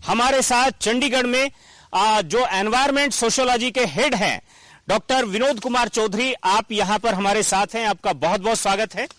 हमारे साथ चंडीगढ़ में जो एनवायरमेंट सोशियोलॉजी के हेड हैं डॉक्टर विनोद कुमार चौधरी, आप यहां पर हमारे साथ हैं। आपका बहुत बहुत स्वागत है।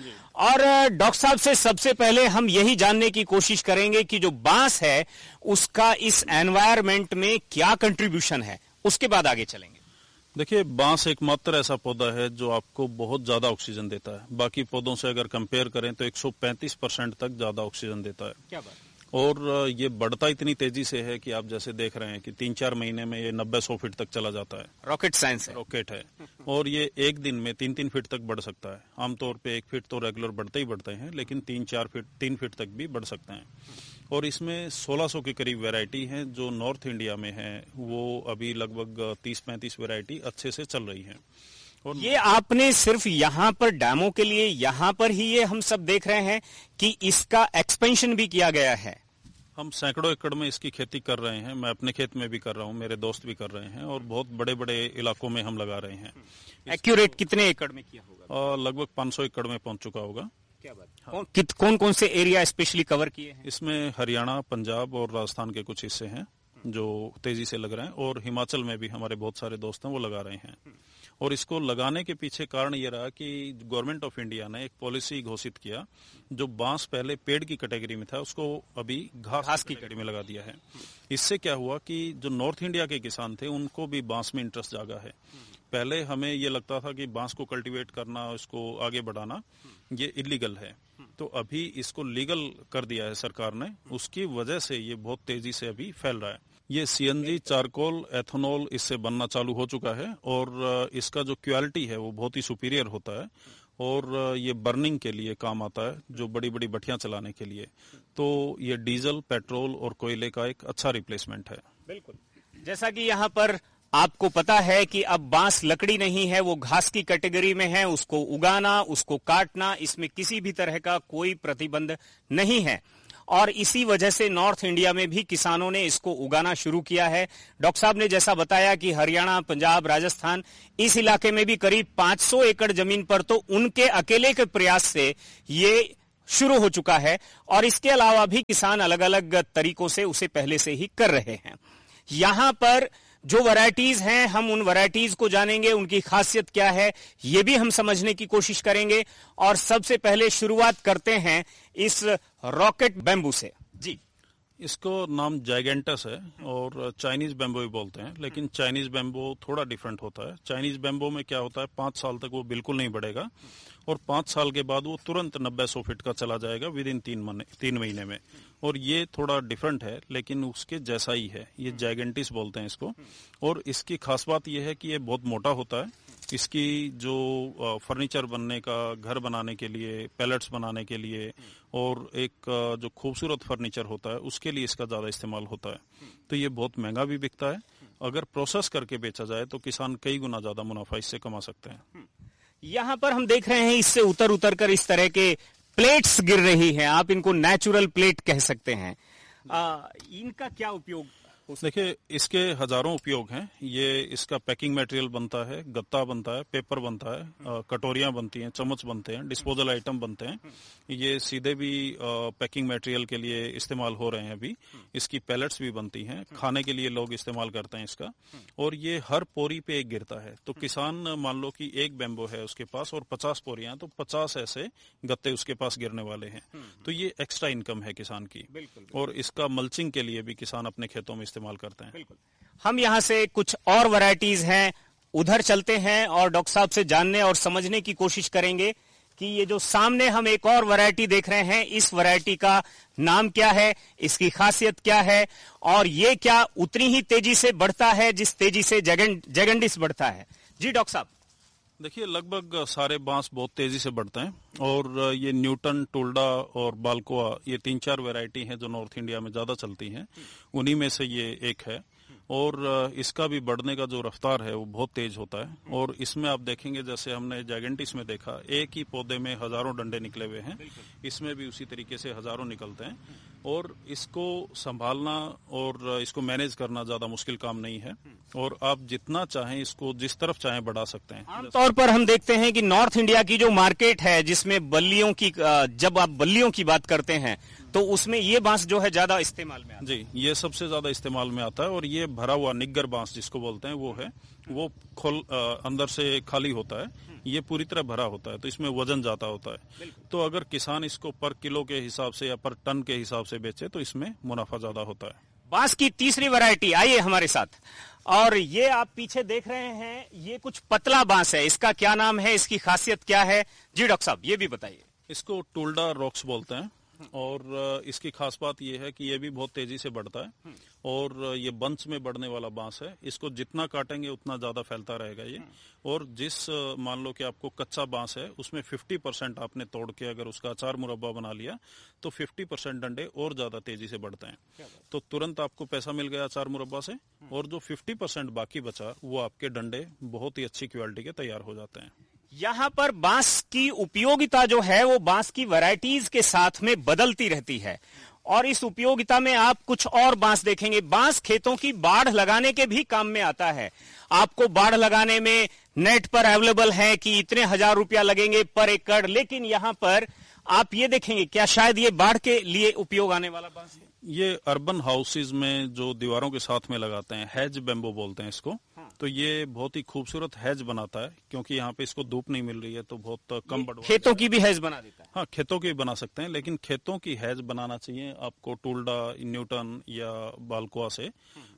और डॉक्टर साहब से सबसे पहले हम यही जानने की कोशिश करेंगे कि जो बांस है उसका इस एनवायरमेंट में क्या कंट्रीब्यूशन है, उसके बाद आगे चलेंगे। देखिए, बांस एकमात्र ऐसा पौधा है जो आपको बहुत ज्यादा ऑक्सीजन देता है। बाकी पौधों से अगर कंपेयर करें तो 135% तक ज्यादा ऑक्सीजन देता है। क्या बात। और ये बढ़ता इतनी तेजी से है कि आप जैसे देख रहे हैं कि 3-4 महीने में ये 90-100 फीट तक चला जाता है। रॉकेट साइंस है। रॉकेट है। और ये एक दिन में 3-3 फीट तक बढ़ सकता है। आमतौर पे 1 फीट तो रेगुलर बढ़ते ही बढ़ते हैं, लेकिन 3-4 फीट 3 फीट तक भी बढ़ सकते हैं। और इसमें 1600 के करीब वैरायटी है जो नॉर्थ इंडिया में है। वो अभी लगभग 30-35 वैरायटी अच्छे से चल रही है। और ये आपने सिर्फ यहाँ पर डैमों के लिए यहाँ पर ही ये हम सब देख रहे हैं कि इसका एक्सपेंशन भी किया गया है? हम सैकड़ों एकड़ में इसकी खेती कर रहे हैं। मैं अपने खेत में भी कर रहा हूँ, मेरे दोस्त भी कर रहे हैं, और बहुत बड़े बड़े इलाकों में हम लगा रहे हैं। एक्यूरेट कितने एकड़ में किया होगा? लगभग 500 एकड़ में पहुंच चुका होगा। क्या बात। हाँ। कौन कौन से एरिया स्पेशली कवर किए हैं? इसमें हरियाणा, पंजाब और राजस्थान के कुछ हिस्से हैं जो तेजी से लग रहे हैं, और हिमाचल में भी हमारे बहुत सारे दोस्त हैं वो लगा रहे हैं। और इसको लगाने के पीछे कारण ये रहा कि गवर्नमेंट ऑफ इंडिया ने एक पॉलिसी घोषित किया। जो बांस पहले पेड़ की कैटेगरी में था उसको अभी घास की कैटेगरी में लगा दिया है। इससे क्या हुआ कि जो नॉर्थ इंडिया के किसान थे उनको भी बांस में इंटरेस्ट जागा है। पहले हमें ये लगता था कि बांस को कल्टीवेट करना, इसको आगे बढ़ाना ये इलीगल है, तो अभी इसको लीगल कर दिया है सरकार ने। उसकी वजह से ये बहुत तेजी से अभी फैल रहा है। ये सीएनजी, चारकोल, एथेनॉल इससे बनना चालू हो चुका है, और इसका जो क्वालिटी है वो बहुत ही सुपीरियर होता है, और ये बर्निंग के लिए काम आता है, जो बड़ी बड़ी भट्टियां चलाने के लिए। तो ये डीजल, पेट्रोल और कोयले का एक अच्छा रिप्लेसमेंट है। बिल्कुल। जैसा कि यहाँ पर आपको पता है कि अब बांस लकड़ी नहीं है, वो घास की कैटेगरी में है। उसको उगाना, उसको काटना, इसमें किसी भी तरह का कोई प्रतिबंध नहीं है। और इसी वजह से नॉर्थ इंडिया में भी किसानों ने इसको उगाना शुरू किया है। डॉक्टर साहब ने जैसा बताया कि हरियाणा, पंजाब, राजस्थान, इस इलाके में भी करीब 500 एकड़ जमीन पर तो उनके अकेले के प्रयास से ये शुरू हो चुका है। और इसके अलावा भी किसान अलग अलग तरीकों से उसे पहले से ही कर रहे हैं। यहां पर जो वैरायटीज हैं, हम उन वैरायटीज को जानेंगे, उनकी खासियत क्या है ये भी हम समझने की कोशिश करेंगे। और सबसे पहले शुरुआत करते हैं इस रॉकेट बैम्बू से। जी, इसको नाम जाइगेंटस है और चाइनीज बैम्बो भी बोलते हैं, लेकिन चाइनीज बैम्बो थोड़ा डिफरेंट होता है। चाइनीज बैम्बो में क्या होता है, 5 साल तक वो बिल्कुल नहीं बढ़ेगा, और 5 साल के बाद वो तुरंत 90-100 फीट का चला जाएगा विदिन 3 महीने में। और ये थोड़ा डिफरेंट है, लेकिन उसके जैसा ही है। ये जाइगेंटिस बोलते हैं इसको। और इसकी खास बात यह है कि ये बहुत मोटा होता है। इसकी जो फर्नीचर बनने का, घर बनाने के लिए, पैलेट्स बनाने के लिए, और एक जो खूबसूरत फर्नीचर होता है उसके लिए इसका ज्यादा इस्तेमाल होता है। तो ये बहुत महंगा भी बिकता है। अगर प्रोसेस करके बेचा जाए तो किसान कई गुना ज्यादा मुनाफा इससे कमा सकते हैं। यहाँ पर हम देख रहे हैं इससे उतर कर इस तरह के प्लेट्स गिर रही हैं। आप इनको नेचुरल प्लेट कह सकते हैं। इनका क्या उपयोग? देखिए, इसके हजारों उपयोग हैं। ये इसका पैकिंग मटेरियल बनता है, गत्ता बनता है, पेपर बनता है, कटोरियां बनती हैं, चम्मच बनते हैं, डिस्पोजल आइटम बनते हैं। ये सीधे भी पैकिंग मटेरियल के लिए इस्तेमाल हो रहे हैं अभी। इसकी पैलेट्स भी बनती हैं, खाने के लिए लोग इस्तेमाल करते हैं इसका। और ये हर पोरी पे एक गिरता है। तो किसान मान लो कि एक बैम्बो है उसके पास और 50 पोरियां हैं, तो 50 ऐसे गत्ते उसके पास गिरने वाले हैं। तो ये एक्स्ट्रा इनकम है किसान की। और इसका मल्चिंग के लिए भी किसान अपने खेतों में इस्तेमाल करते हैं। बिल्कुल। हम यहां से कुछ और वैरायटीज हैं, उधर चलते हैं और डॉक्टर साहब से जानने और समझने की कोशिश करेंगे कि ये जो सामने हम एक और वैरायटी देख रहे हैं, इस वैरायटी का नाम क्या है, इसकी खासियत क्या है, और ये क्या उतनी ही तेजी से बढ़ता है जिस तेजी से जैगेंटिस बढ़ता है? जी डॉक्टर साहब। देखिए, लगभग सारे बांस बहुत तेजी से बढ़ते हैं, और ये न्यूटन, टोल्डा और बाल्कोआ, ये 3-4 वैरायटी हैं जो नॉर्थ इंडिया में ज्यादा चलती हैं। उन्हीं में से ये एक है। और इसका भी बढ़ने का जो रफ्तार है वो बहुत तेज होता है। और इसमें आप देखेंगे, जैसे हमने जैगेंटिस में देखा, एक ही पौधे में हजारों डंडे निकले हुए हैं, इसमें भी उसी तरीके से हजारों निकलते हैं। और इसको संभालना और इसको मैनेज करना ज्यादा मुश्किल काम नहीं है, और आप जितना चाहें इसको जिस तरफ चाहें बढ़ा सकते हैं। आमतौर पर हम देखते हैं कि नॉर्थ इंडिया की जो मार्केट है, जिसमें बल्लियों की, जब आप बल्लियों की बात करते हैं तो उसमें ये बांस जो है ज्यादा इस्तेमाल में आता है। जी, ये सबसे ज्यादा इस्तेमाल में आता है, और ये भरा हुआ निग्गर बांस जिसको बोलते हैं वो है, वो अंदर से खाली होता है, ये पूरी तरह भरा होता है, तो इसमें वजन ज्यादा होता है। तो अगर किसान इसको पर किलो के हिसाब से या पर टन के हिसाब से बेचे तो इसमें मुनाफा ज्यादा होता है। बांस की तीसरी वैरायटी आइए हमारे साथ, और ये आप पीछे देख रहे हैं, ये कुछ पतला बांस है, इसका क्या नाम है, इसकी खासियत क्या है? जी डॉक्टर साहब, ये भी बताइए। इसको टुल्डा रॉक्स बोलते हैं, और इसकी खास बात यह है कि ये भी बहुत तेजी से बढ़ता है, और ये बंच में बढ़ने वाला बांस है। इसको जितना काटेंगे उतना ज्यादा फैलता रहेगा ये, और जिस मान लो कि आपको कच्चा बांस है उसमें 50% आपने तोड़ के अगर उसका अचार मुरब्बा बना लिया तो 50% डंडे और ज्यादा तेजी से बढ़ते हैं, तो तुरंत आपको पैसा मिल गया अचार मुरब्बा से, और जो 50% बाकी बचा वो आपके डंडे बहुत ही अच्छी क्वालिटी के तैयार हो जाते हैं। यहाँ पर बांस की उपयोगिता जो है वो बांस की वैरायटीज के साथ में बदलती रहती है, और इस उपयोगिता में आप कुछ और बांस देखेंगे। बांस खेतों की बाढ़ लगाने के भी काम में आता है। आपको बाढ़ लगाने में नेट पर अवेलेबल है कि इतने ₹1000 लगेंगे पर एकड़, लेकिन यहाँ पर आप ये देखेंगे, क्या शायद ये बाढ़ के लिए उपयोग आने वाला बांस है? ये अर्बन हाउसेज में जो दीवारों के साथ में लगाते हैं, हैज बेम्बो बोलते हैं इसको। तो ये बहुत ही खूबसूरत हैज बनाता है, क्योंकि यहाँ पे इसको धूप नहीं मिल रही है तो बहुत कम बढ़। खेतों की भी हैज बना देता है? हाँ, खेतों की बना सकते हैं, लेकिन खेतों की हैज बनाना चाहिए आपको टुल्डा, न्यूटन या बाल्कोआ से,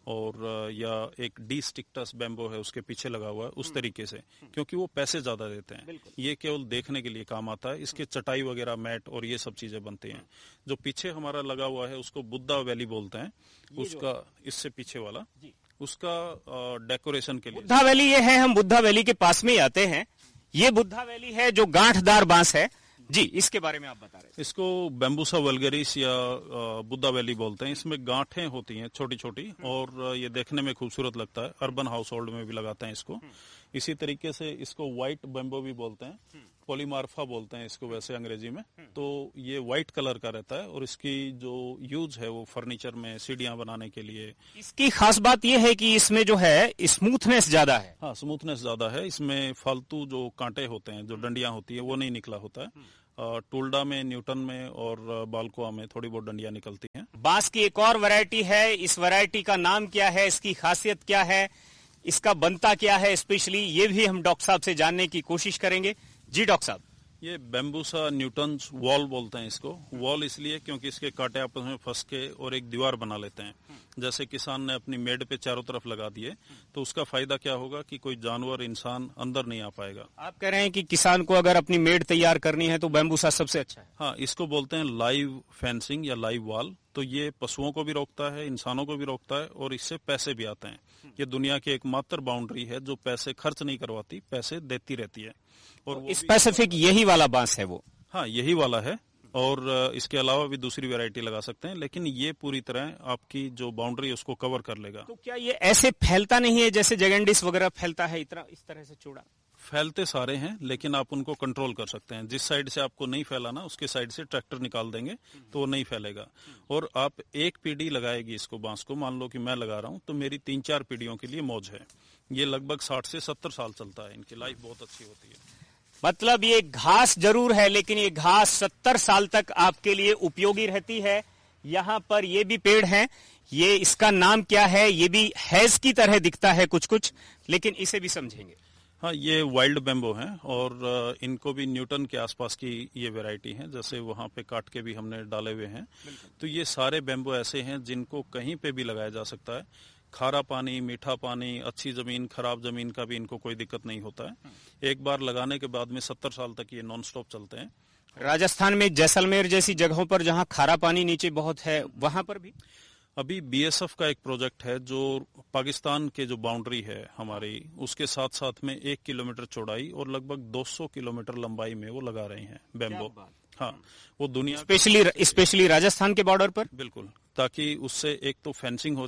और या एक डी स्टिक्टस बेम्बो है उसके पीछे लगा हुआ है, उस तरीके से, क्योंकि वो पैसे ज्यादा देते हैं। ये केवल देखने के लिए काम आता है, इसके चटाई वगैरह, मैट और ये सब चीजें बनती हैं। जो पीछे हमारा लगा हुआ है उसको बुद्धा वैली बोलते हैं, उसका इससे पीछे वाला उसका डेकोरेशन के लिए। बुद्धा वैली ये है, हम बुद्धा वैली के पास में ही आते हैं। ये बुद्धा वैली है जो गांठदार बांस है जी, इसके बारे में आप बता रहे थे। इसको बैम्बूसा वल्गेरिस या बुद्धा वैली बोलते हैं। इसमें गांठें होती हैं छोटी छोटी, और ये देखने में खूबसूरत लगता है। अर्बन हाउस होल्ड में भी लगाते हैं इसको। इसी तरीके से इसको व्हाइट बैम्बो भी बोलते हैं, पॉलीमार्फा बोलते हैं इसको वैसे अंग्रेजी में। तो ये व्हाइट कलर का रहता है, और इसकी जो यूज है वो फर्नीचर में, सीढ़ियां बनाने के लिए। इसकी खास बात ये है कि इसमें जो है स्मूथनेस ज्यादा है। हाँ, स्मूथनेस ज्यादा है। इसमें फालतू जो कांटे होते हैं, जो डंडियां होती है, वो नहीं निकला होता है। टुल्डा में, न्यूटन में और बाल्कोआ में थोड़ी बहुत डंडियां निकलती हैं। बांस की एक और वैरायटी है, इस वैरायटी का नाम क्या है, इसकी खासियत क्या है, इसका बनता क्या है स्पेशली, ये भी हम डॉक्टर साहब से जानने की कोशिश करेंगे। जी डॉक्टर साहब। ये बैम्बूसा न्यूटन्स वॉल बोलते हैं इसको। वॉल इसलिए क्योंकि इसके कांटे आपस में फंस के और एक दीवार बना लेते हैं। जैसे किसान ने अपनी मेड़ पे चारों तरफ लगा दिए, तो उसका फायदा क्या होगा कि कोई जानवर, इंसान अंदर नहीं आ पाएगा। आप कह रहे हैं कि किसान को अगर अपनी मेड़ तैयार करनी है तो बैम्बूसा सबसे अच्छा है? हाँ, इसको बोलते हैं लाइव फेंसिंग या लाइव वॉल। तो ये पशुओं को भी रोकता है, इंसानों को भी रोकता है, और इससे पैसे भी आते हैं। ये दुनिया की एकमात्र बाउंड्री है जो पैसे खर्च नहीं करवाती, पैसे देती रहती है। और स्पेसिफिक यही वाला बांस है वो? हाँ, यही वाला है, और इसके अलावा भी दूसरी वैरायटी लगा सकते हैं, लेकिन ये पूरी तरह आपकी जो बाउंड्री है उसको कवर कर लेगा। तो क्या ये ऐसे फैलता नहीं है जैसे जगेंडिस वगैरह फैलता है, इतना इस तरह से चौड़ा? फैलते सारे हैं, लेकिन आप उनको कंट्रोल कर सकते हैं। जिस साइड से आपको नहीं फैलाना, उसके साइड से ट्रैक्टर निकाल देंगे तो वो नहीं फैलेगा। और आप एक पीढ़ी लगाएगी इसको, बांस को, मान लो कि मैं लगा रहा हूँ तो मेरी 3-4 पीढ़ियों के लिए मौज है। ये लगभग 60 से 70 साल चलता है, इनकी लाइफ बहुत अच्छी होती है। मतलब ये घास जरूर है, लेकिन ये घास 70 साल तक आपके लिए उपयोगी रहती है। यहाँ पर ये भी पेड़ हैं, ये इसका नाम क्या है? ये भी हैज की तरह दिखता है कुछ कुछ, लेकिन इसे भी समझेंगे। हाँ, ये वाइल्ड बेम्बो हैं, और इनको भी न्यूटन के आसपास की ये वैरायटी है। जैसे वहाँ पे काट के भी हमने डाले हुए हैं। तो ये सारे बेम्बो ऐसे हैं जिनको कहीं पे भी लगाया जा सकता है। खारा पानी, मीठा पानी, अच्छी जमीन, खराब जमीन का भी इनको कोई दिक्कत नहीं होता है। एक बार लगाने के बाद में 70 साल तक ये नॉन स्टॉप चलते हैं। राजस्थान में जैसलमेर जैसी जगहों पर जहाँ खारा पानी नीचे बहुत है, वहां पर भी अभी बीएसएफ का एक प्रोजेक्ट है जो पाकिस्तान के जो बाउंड्री है हमारी, उसके साथ साथ में 1 किलोमीटर चौड़ाई और लगभग 200 किलोमीटर लंबाई में वो लगा रहे हैं बेम्बो। हाँ, वो दुनिया स्पेशली राजस्थान के बॉर्डर पर, बिल्कुल, ताकि उससे एक तो फेंसिंग हो जाए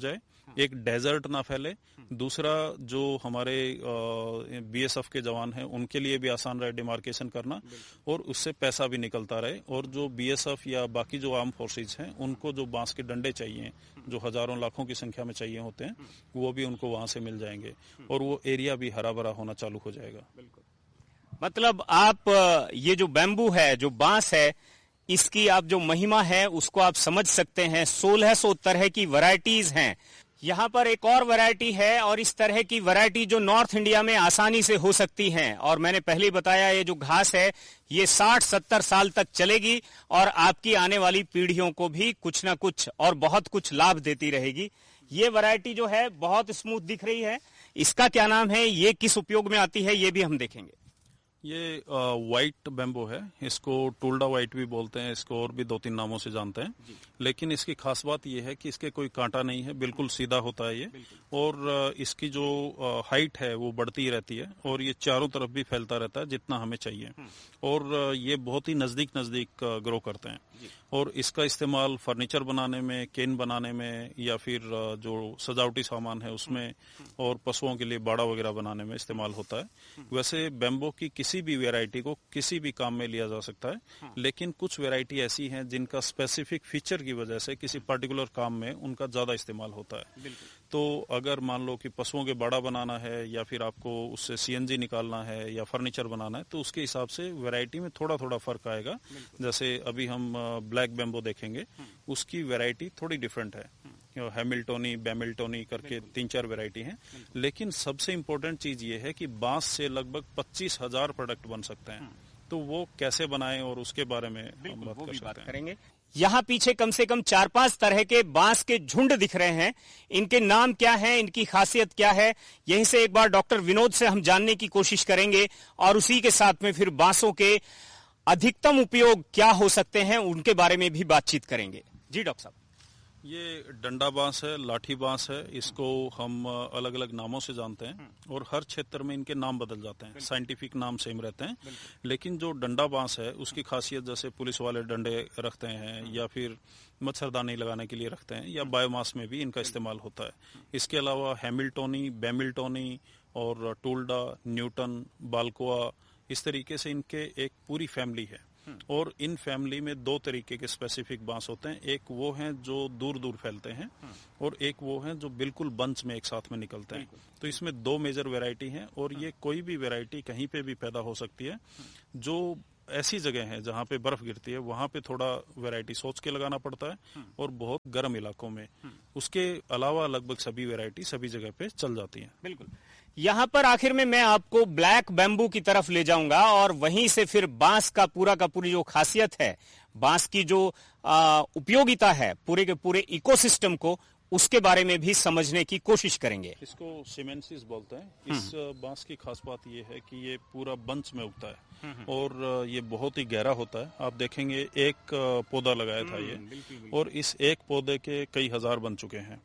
एक डेजर्ट ना फैले, दूसरा जो हमारे बीएसएफ के जवान हैं उनके लिए भी आसान रहे डिमार्केशन करना, और उससे पैसा भी निकलता रहे, और जो बीएसएफ या बाकी जो आर्म फोर्सेज हैं उनको जो बांस के डंडे चाहिए जो हजारों लाखों की संख्या में चाहिए होते हैं वो भी उनको वहां से मिल जाएंगे, और वो एरिया भी हरा भरा होना चालू हो जाएगा। मतलब आप ये जो बैम्बू है, जो बांस है, इसकी आप जो महिमा है उसको आप समझ सकते हैं। 1600 तरह की वैरायटीज हैं। यहाँ पर एक और वैरायटी है, और इस तरह की वैरायटी जो नॉर्थ इंडिया में आसानी से हो सकती हैं। और मैंने पहले ही बताया ये जो घास है ये 60-70 साल तक चलेगी और आपकी आने वाली पीढ़ियों को भी कुछ ना कुछ और बहुत कुछ लाभ देती रहेगी। ये वैरायटी जो है बहुत स्मूथ दिख रही है। इसका क्या नाम है, ये किस उपयोग में आती है, ये भी हम देखेंगे। ये व्हाइट बैम्बो है, इसको टूल्डा व्हाइट भी बोलते हैं, इसको और भी 2-3 नामों से जानते हैं, लेकिन इसकी खास बात ये है कि इसके कोई कांटा नहीं है, बिल्कुल सीधा होता है ये, और इसकी जो हाइट है वो बढ़ती रहती है, और ये चारों तरफ भी फैलता रहता है जितना हमें चाहिए, और ये बहुत ही नजदीक ग्रो करते हैं। और इसका इस्तेमाल फर्नीचर बनाने में, केन बनाने में, या फिर जो सजावटी सामान है उसमें, और पशुओं के लिए बाड़ा वगैरह बनाने में इस्तेमाल होता है। वैसे बैम्बो की किसी भी वैरायटी को किसी भी काम में लिया जा सकता है, लेकिन कुछ वैरायटी ऐसी हैं जिनका स्पेसिफिक फीचर की वजह से किसी पर्टिकुलर काम में उनका ज्यादा इस्तेमाल होता है। तो अगर मान लो कि पशुओं के बाड़ा बनाना है, या फिर आपको उससे सीएनजी निकालना है, या फर्नीचर बनाना है, तो उसके हिसाब से वैरायटी में थोड़ा थोड़ा फर्क आएगा। जैसे अभी हम ब्लैक बैम्बो देखेंगे, उसकी वैरायटी थोड़ी डिफरेंट है, हैमिल्टोनी, बैमिल्टोनी करके 3-4 वैरायटी हैं। लेकिन सबसे इम्पोर्टेंट चीज ये है कि बांस से लगभग 25,000 प्रोडक्ट बन सकते हैं। तो वो कैसे बनाएं और उसके बारे में हम बात करेंगे। यहाँ पीछे कम से कम 4-5 तरह के बांस के झुंड दिख रहे हैं। इनके नाम क्या हैं, इनकी खासियत क्या है, यहीं से एक बार डॉक्टर विनोद से हम जानने की कोशिश करेंगे, और उसी के साथ में फिर बांसों के अधिकतम उपयोग क्या हो सकते हैं उनके बारे में भी बातचीत करेंगे। जी डॉक्टर साहब। ये डंडा बांस है, लाठी बांस है, इसको हम अलग अलग नामों से जानते हैं, और हर क्षेत्र में इनके नाम बदल जाते हैं, साइंटिफिक नाम सेम रहते हैं। लेकिन जो डंडा बांस है उसकी खासियत, जैसे पुलिस वाले डंडे रखते हैं, या फिर मच्छरदानी लगाने के लिए रखते हैं, या बायोमास में भी इनका इस्तेमाल होता है। इसके अलावा हैमिल्टोनी, बैमिल्टोनी और टूल्डा, न्यूटन, बाल्कोआ, इस तरीके से इनके एक पूरी फैमिली है। और इन फैमिली में 2 तरीके के स्पेसिफिक बांस होते हैं। एक वो हैं जो दूर दूर फैलते हैं, और एक वो हैं जो बिल्कुल बंच में एक साथ में निकलते हैं। तो इसमें 2 मेजर वैरायटी हैं, और ये कोई भी वैरायटी कहीं पे भी पैदा हो सकती है। जो ऐसी जगह है जहाँ पे बर्फ गिरती है वहाँ पे थोड़ा वैरायटी सोच के लगाना पड़ता है, और बहुत गर्म इलाकों में। उसके अलावा लगभग सभी वैरायटी सभी जगह पे चल जाती है। बिल्कुल। यहाँ पर आखिर में मैं आपको ब्लैक बैम्बू की तरफ ले जाऊंगा, और वहीं से फिर बांस का पूरी जो खासियत है, बांस की जो उपयोगिता है पूरे के पूरे इकोसिस्टम को, उसके बारे में भी समझने की कोशिश करेंगे। इसको सीमेंसिस बोलते हैं। इस बांस की खास बात ये है कि ये पूरा बंच में उगता है, और ये बहुत ही गहरा होता है। आप देखेंगे एक पौधा लगाया था ये, और इस एक पौधे के कई हजार बन चुके हैं।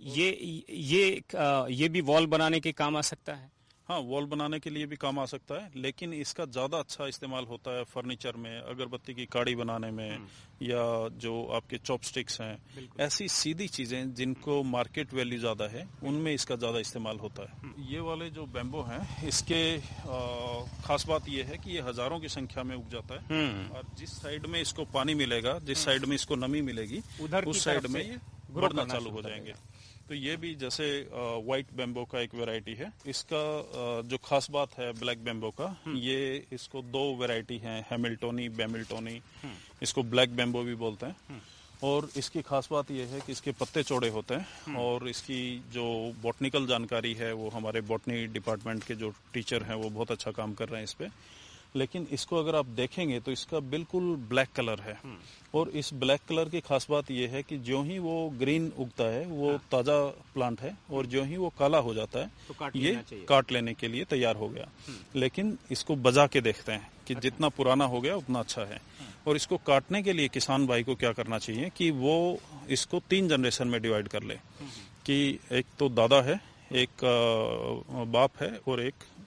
ये भी वॉल बनाने के काम आ सकता है। हाँ, वॉल बनाने के लिए भी काम आ सकता है, लेकिन इसका ज्यादा अच्छा इस्तेमाल होता है फर्नीचर में, अगरबत्ती की काड़ी बनाने में, या जो आपके चॉपस्टिक्स हैं, ऐसी सीधी चीजें जिनको मार्केट वैल्यू ज्यादा है, उनमें इसका ज्यादा इस्तेमाल होता है। ये वाले जो बैम्बो हैं, इसके खास बात ये है कि ये हजारों की संख्या में उग जाता है, और जिस साइड में इसको पानी मिलेगा, जिस साइड में इसको नमी मिलेगी, उस साइड में ये बढ़ना चालू हो जाएंगे। तो ये भी जैसे व्हाइट बैम्बो का एक वैरायटी है। इसका जो खास बात है ब्लैक बैम्बो का, ये इसको 2 वैरायटी हैं, हैमिल्टोनी, बैमिल्टोनी। इसको ब्लैक बैम्बो भी बोलते हैं। और इसकी खास बात यह है कि इसके पत्ते चौड़े होते हैं, और इसकी जो बॉटनिकल जानकारी है वो हमारे बॉटनी डिपार्टमेंट के जो टीचर हैं वो बहुत अच्छा काम कर रहे हैं इस पे। लेकिन इसको अगर आप देखेंगे तो इसका बिल्कुल ब्लैक कलर है, और इस ब्लैक कलर की खास बात यह है कि जो ही वो ग्रीन उगता है वो ताजा प्लांट है, और जो ही वो काला हो जाता है तो ये काट लेने के लिए तैयार हो गया। लेकिन इसको बजा के देखते हैं कि जितना पुराना हो गया उतना अच्छा है। और इसको काटने के लिए किसान भाई को क्या करना चाहिए कि वो इसको 3 जनरेशन में डिवाइड कर ले, कि एक तो दादा है, एक बाप है, और एक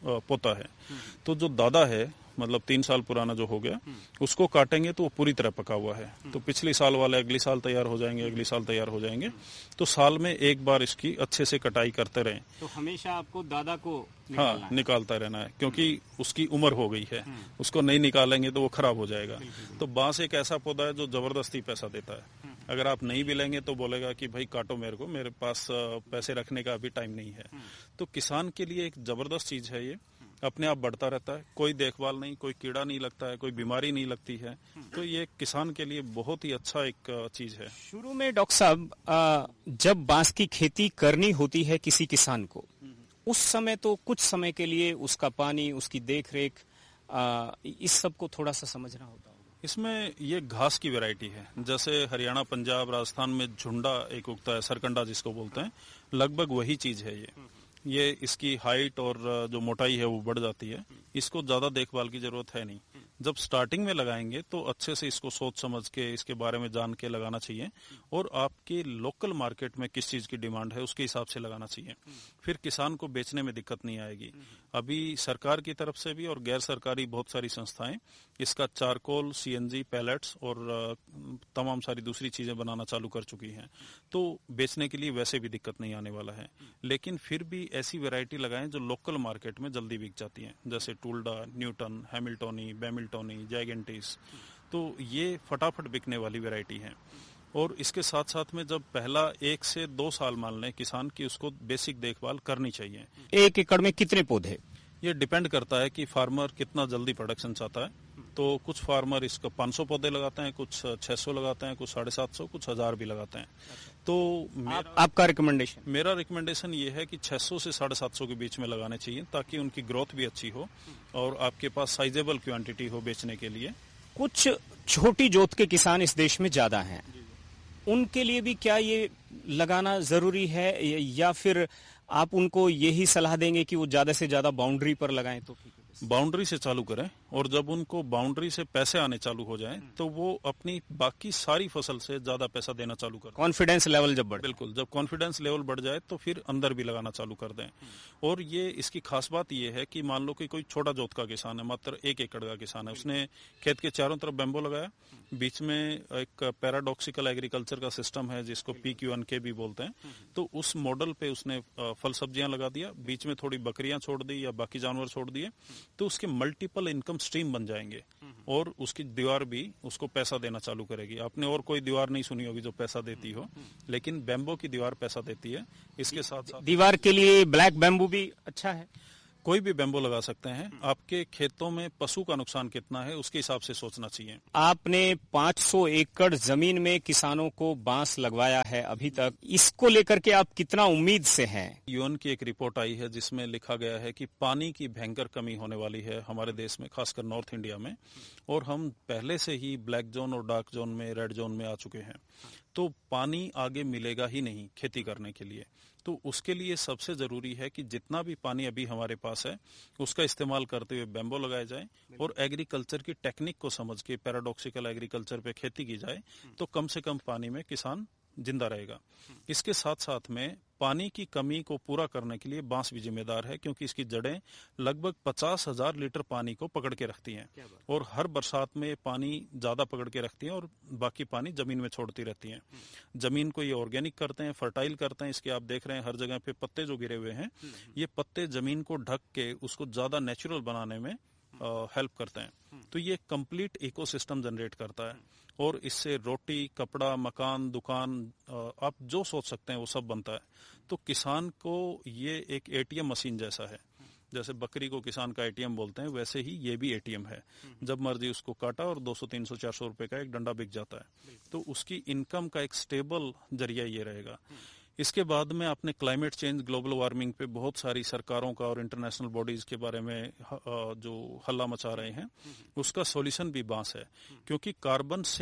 पोता है। तो जो दादा है मतलब 3 साल पुराना जो हो गया उसको काटेंगे तो वो पूरी तरह पका हुआ है, तो पिछली साल वाले अगली साल तैयार हो जाएंगे, अगली साल तैयार हो जाएंगे। तो साल में एक बार इसकी अच्छे से कटाई करते रहें। तो हमेशा आपको दादा को निकालता रहना है, क्योंकि उसकी उम्र हो गई है, उसको नहीं निकालेंगे तो वो खराब हो जाएगा। तो बांस एक ऐसा पौधा है जो जबरदस्ती पैसा देता है। अगर आप नहीं भी लेंगे तो बोलेगा कि भाई काटो मेरे को, मेरे पास पैसे रखने का अभी टाइम नहीं है। तो किसान के लिए एक जबरदस्त चीज है ये, अपने आप बढ़ता रहता है, कोई देखभाल नहीं, कोई कीड़ा नहीं लगता है, कोई बीमारी नहीं लगती है। तो ये किसान के लिए बहुत ही अच्छा एक चीज है। शुरू में डॉक्टर साहब जब बांस की खेती करनी होती है किसी किसान को, उस समय तो कुछ समय के लिए उसका पानी, उसकी देखरेख, इस सब को थोड़ा सा समझना होता है। इसमें ये घास की वैरायटी है, जैसे हरियाणा, पंजाब, राजस्थान में झुंडा एक उगता है, सरकंडा जिसको बोलते हैं, लगभग वही चीज है ये इसकी हाइट और जो मोटाई है वो बढ़ जाती है। इसको ज्यादा देखभाल की जरूरत है नहीं। जब स्टार्टिंग में लगाएंगे तो अच्छे से इसको सोच समझ के इसके बारे में जान के लगाना चाहिए, और आपके लोकल मार्केट में किस चीज की डिमांड है उसके हिसाब से लगाना चाहिए। फिर किसान को बेचने में दिक्कत नहीं आएगी। अभी सरकार की तरफ से भी और गैर सरकारी बहुत सारी संस्थाएं इसका चारकोल, सीएनजी, पैलेट्स और तमाम सारी दूसरी चीजें बनाना चालू कर चुकी हैं। तो बेचने के लिए वैसे भी दिक्कत नहीं आने वाला है। लेकिन फिर भी ऐसी वैरायटी लगाएं जो लोकल मार्केट में जल्दी बिक जाती हैं, जैसे टूल्डा, न्यूटन, हैमिल्टोनी, बैमिल्टोनी, जैगेंटिस। तो ये फटाफट बिकने वाली वैरायटी है। और इसके साथ साथ में जब पहला 1 से 2 साल मान लें किसान की, उसको बेसिक देखभाल करनी चाहिए। 1 एकड़ में कितने पौधे? ये डिपेंड करता है कि फार्मर कितना जल्दी प्रोडक्शन चाहता है। तो कुछ फार्मर इसको 500 पौधे लगाते हैं, कुछ 600 लगाते हैं, कुछ 750, कुछ 1000 भी लगाते हैं। तो आपका रिकमेंडेशन? मेरा रिकमेंडेशन ये है कि 600 से 750 के बीच में लगाने चाहिए, ताकि उनकी ग्रोथ भी अच्छी हो और आपके पास साइजेबल क्वांटिटी हो बेचने के लिए। कुछ छोटी जोत के किसान इस देश में ज्यादा हैं, उनके लिए भी क्या ये लगाना जरूरी है, या फिर आप उनको यही सलाह देंगे कि वो ज्यादा से ज्यादा बाउंड्री पर लगाएं? तो बाउंड्री से चालू करें, और जब उनको बाउंड्री से पैसे आने चालू हो जाएं तो वो अपनी बाकी सारी फसल से ज्यादा पैसा देना चालू करें। कॉन्फिडेंस लेवल जब बढ़े, बिल्कुल, जब कॉन्फिडेंस लेवल बढ़ जाए तो फिर अंदर भी लगाना चालू कर दें। और ये इसकी खास बात ये है कि मान लो कि कोई छोटा जोत का किसान है, मात्र 1 एकड़ का किसान है, उसने खेत के चारों तरफ बैम्बो लगाया, बीच में एक पैराडॉक्सिकल एग्रीकल्चर का सिस्टम है जिसको PQNK भी बोलते हैं। तो उस मॉडल पे उसने फल सब्जियां लगा दिया, बीच में थोड़ी बकरियां छोड़ दी या बाकी जानवर छोड़ दिए, तो उसके मल्टीपल इनकम स्ट्रीम बन जाएंगे, और उसकी दीवार भी उसको पैसा देना चालू करेगी। आपने और कोई दीवार नहीं सुनी होगी जो पैसा देती हो, लेकिन बैम्बो की दीवार पैसा देती है। इसके साथ साथ दीवार के लिए ब्लैक बैम्बू भी अच्छा है। कोई भी बैम्बो लगा सकते हैं। आपके खेतों में पशु का नुकसान कितना है उसके हिसाब से सोचना चाहिए। आपने 500 एकड़ जमीन में किसानों को बांस लगवाया है अभी तक, इसको लेकर के आप कितना उम्मीद से हैं? यूएन की एक रिपोर्ट आई है जिसमें लिखा गया है कि पानी की भयंकर कमी होने वाली है हमारे देश में, खासकर नॉर्थ इंडिया में, और हम पहले से ही ब्लैक जोन और डार्क जोन में, रेड जोन में आ चुके हैं। तो पानी आगे मिलेगा ही नहीं खेती करने के लिए। तो उसके लिए सबसे जरूरी है कि जितना भी पानी अभी हमारे पास है उसका इस्तेमाल करते हुए बैम्बो लगाए जाए, और एग्रीकल्चर की टेक्निक को समझ के पैराडॉक्सिकल एग्रीकल्चर पे खेती की जाए, तो कम से कम पानी में किसान जिंदा रहेगा। इसके साथ साथ में पानी की कमी को पूरा करने के लिए बांस भी जिम्मेदार है, क्योंकि इसकी जड़ें लगभग 50,000 लीटर पानी को पकड़ के रखती हैं, और हर बरसात में पानी ज्यादा पकड़ के रखती हैं और बाकी पानी जमीन में छोड़ती रहती हैं। जमीन को ये ऑर्गेनिक करते हैं, फर्टाइल करते हैं। इसके आप देख रहे हैं हर जगह पे पत्ते जो गिरे हुए हैं, ये पत्ते जमीन को ढक के उसको ज्यादा नेचुरल बनाने में हेल्प करते हैं। तो ये कंप्लीट इकोसिस्टम जनरेट करता है, और इससे रोटी, कपड़ा, मकान, दुकान, आप जो सोच सकते हैं वो सब बनता है। तो किसान को ये एक ATM मशीन जैसा है। जैसे बकरी को किसान का ATM बोलते हैं, वैसे ही ये भी ATM है। जब मर्जी उसको काटा और 200, 300, 400 रुपए का एक डंडा बिक जाता है। तो उसकी इनकम का एक स्टेबल जरिया ये रहेगा। इसके बाद में आपने क्लाइमेट चेंज, ग्लोबल वार्मिंग पे बहुत सारी सरकारों का और इंटरनेशनल बॉडीज के बारे में जो हल्ला मचा रहे हैं, उसका सॉल्यूशन भी बांस है, क्योंकि कार्बन सिंक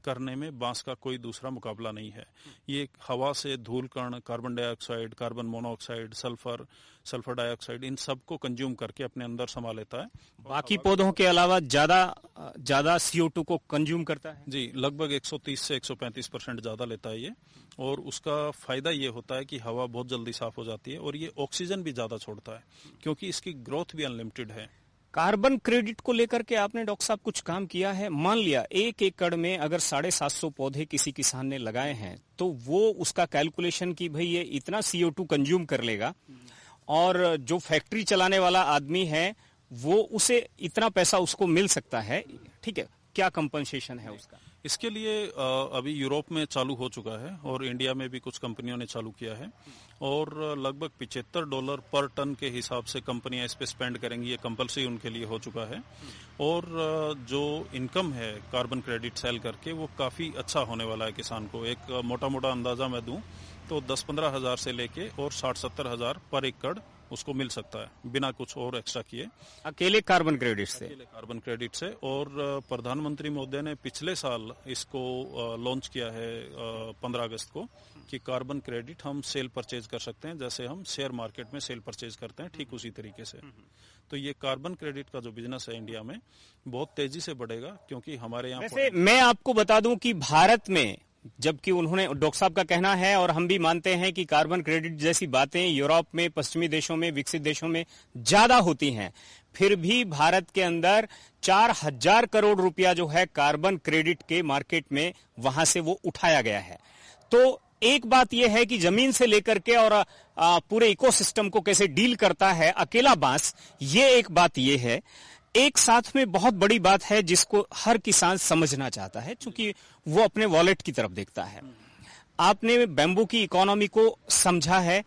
करने में बांस का कोई दूसरा मुकाबला नहीं है। ये हवा से धूल कण, carbon dioxide, carbon monoxide, sulphur dioxide, इन सब को कंज्यूम करके अपने अंदर समा लेता है। बाकी पौधों के अलावा ज्यादा CO2 को कंज्यूम करता है। जी, लगभग 130 से 135% ज्यादा लेता है ये। और उसका फायदा ये होता है कि हवा बहुत जल्दी साफ हो जाती है और ये ऑक्सीजन भी ज्यादा छोड़ता है, क्योंकि इसकी ग्रोथ भी अनलिमिटेड है। कार्बन क्रेडिट को लेकर के आपने डॉक्टर साहब कुछ काम किया है? मान लिया 1 एकड़ में अगर 750 पौधे किसी किसान ने लगाए हैं, तो वो उसका कैलकुलेशन कि भाई ये इतना CO2 कंज्यूम कर लेगा, और जो फैक्ट्री चलाने वाला आदमी है वो उसे इतना पैसा उसको मिल सकता है, ठीक है, क्या कंपनसेशन है उसका? इसके लिए अभी यूरोप में चालू हो चुका है और इंडिया में भी कुछ कंपनियों ने चालू किया है, और लगभग $75 पर टन के हिसाब से कंपनियां इस पे स्पेंड करेंगी। ये कंपल्सरी उनके लिए हो चुका है। और जो इनकम है कार्बन क्रेडिट सेल करके, वो काफी अच्छा होने वाला है किसान को। एक मोटा मोटा अंदाजा मैं दूं तो 10-15 हजार से लेके और 60-70 हजार पर एकड़ उसको मिल सकता है, बिना कुछ और एक्स्ट्रा किए, अकेले कार्बन क्रेडिट से। और प्रधानमंत्री महोदय ने पिछले साल इसको लॉन्च किया है 15 अगस्त को, कि कार्बन क्रेडिट हम सेल परचेज कर सकते हैं, जैसे हम शेयर मार्केट में सेल परचेज करते हैं, ठीक उसी तरीके से। तो ये कार्बन क्रेडिट का जो बिजनेस है इंडिया में बहुत तेजी से बढ़ेगा, क्योंकि हमारे यहाँ वैसे मैं आपको बता दूं कि भारत में, जबकि उन्होंने, डॉक्टर साहब का कहना है और हम भी मानते हैं कि कार्बन क्रेडिट जैसी बातें यूरोप में, पश्चिमी देशों में, विकसित देशों में ज्यादा होती हैं, फिर भी भारत के अंदर 4000 करोड़ रुपया जो है कार्बन क्रेडिट के मार्केट में वहां से वो उठाया गया है। तो एक बात यह है कि जमीन से लेकर के और पूरे इकोसिस्टम को कैसे डील करता है अकेला बांस, ये एक बात ये है। एक साथ में बहुत बड़ी बात है जिसको हर किसान समझना चाहता है, क्योंकि वो अपने वॉलेट की तरफ देखता है। आपने बैम्बू की इकोनॉमी को समझा है।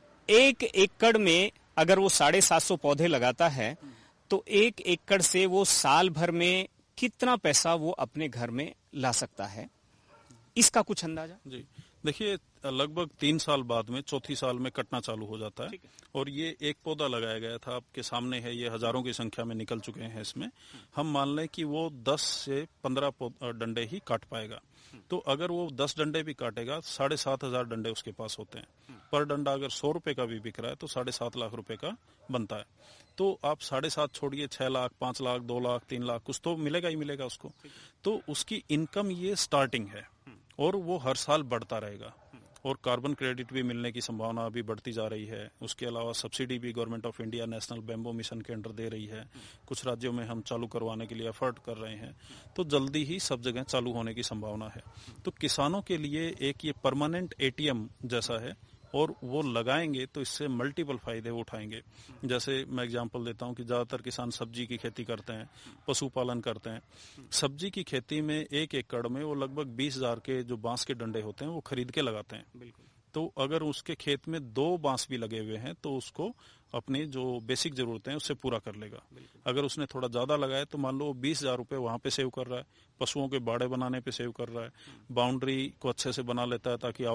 1 एकड़ में अगर वो 750 पौधे लगाता है, तो 1 एकड़ से वो साल भर में कितना पैसा वो अपने घर में ला सकता है, इसका कुछ अंदाजा? जी देखिए, लगभग 3 साल बाद में, चौथी साल में कटना चालू हो जाता है। और ये एक पौधा लगाया गया था, आपके सामने है, ये हजारों की संख्या में निकल चुके हैं इसमें। हम मान लें कि वो 10 से 15 डंडे ही काट पाएगा। तो अगर वो 10 डंडे भी काटेगा, 7,500 डंडे उसके पास होते हैं। पर डंडा अगर 100 रुपए का भी बिक रहा है तो 7.5 लाख रुपए का बनता है। तो आप 7.5 छोड़िए, 6 लाख, 5 लाख, 2 लाख, 3 लाख, कुछ तो मिलेगा ही मिलेगा उसको। तो उसकी इनकम ये स्टार्टिंग है, और वो हर साल बढ़ता रहेगा। और कार्बन क्रेडिट भी मिलने की संभावना अभी बढ़ती जा रही है। उसके अलावा सब्सिडी भी government of India national bamboo mission के अंडर दे रही है। कुछ राज्यों में हम चालू करवाने के लिए एफर्ट कर रहे हैं, तो जल्दी ही सब जगह चालू होने की संभावना है। तो किसानों के लिए एक ये परमानेंट ATM जैसा है, और वो लगाएंगे तो इससे मल्टीपल फायदे उठाएंगे। जैसे मैं एग्जांपल देता हूं कि ज्यादातर किसान सब्जी की खेती करते हैं, पशुपालन करते हैं। सब्जी की खेती में 1 एकड़ में वो लगभग 20,000 के जो बांस के डंडे होते हैं वो खरीद के लगाते हैं। बिल्कुल। तो अगर उसके खेत में 2 बांस भी लगे हुए हैं तो उसको अपनी जो बेसिक जरूरतें हैं उससे पूरा कर लेगा। अगर उसने थोड़ा ज्यादा लगाया तो मान लो 20,000 रुपए वहां पे सेव कर रहा है, पशुओं के बाड़े बनाने पे सेव कर रहा है, बाउंड्री को अच्छे से बना लेता है ताकि